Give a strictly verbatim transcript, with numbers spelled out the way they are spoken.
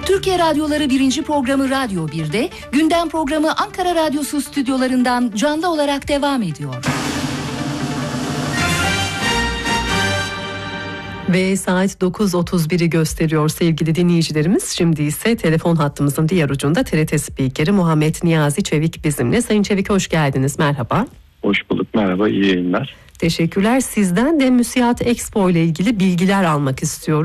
Türkiye Radyoları birinci programı Radyo bir'de, gündem programı Ankara Radyosu stüdyolarından canlı olarak devam ediyor. Ve saat dokuz otuz bir'i gösteriyor sevgili dinleyicilerimiz. Şimdi ise telefon hattımızın diğer ucunda T R T spikeri Muhammed Niyazi Çevik bizimle. Sayın Çevik, hoş geldiniz, merhaba. Hoş bulduk, merhaba, iyi yayınlar. Teşekkürler. Sizden de MÜSİAD Expo ile ilgili bilgiler almak istiyoruz.